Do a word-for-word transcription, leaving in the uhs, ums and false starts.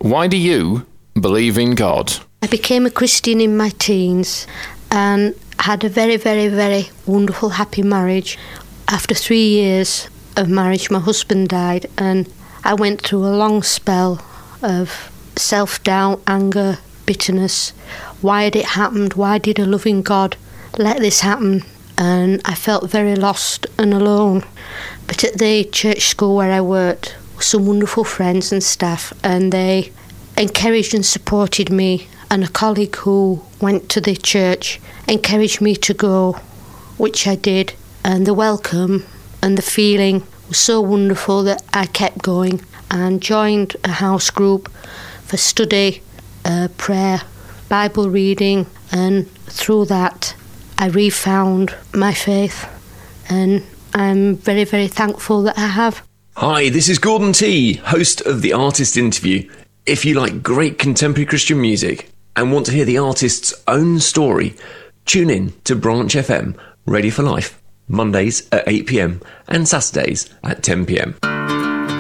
Why do you believe in God? I became a Christian in my teens and had a very, very, very wonderful, happy marriage. After three years of marriage, my husband died, and I went through a long spell of self-doubt, anger, bitterness. Why had it happened? Why did a loving God let this happen? And I felt very lost and alone. But at the church school where I worked, some wonderful friends and staff, and they encouraged and supported me, and a colleague who went to the church encouraged me to go, which I did, and the welcome and the feeling was so wonderful that I kept going and joined a house group for study, uh, prayer, Bible reading, and through that I refound my faith, and I'm very, very thankful that I have. Hi, this is Gordon T, host of The Artist Interview. If you like great contemporary Christian music and want to hear the artist's own story, tune in to Branch F M, Radio for Life, Mondays at eight p m and Saturdays at ten p m.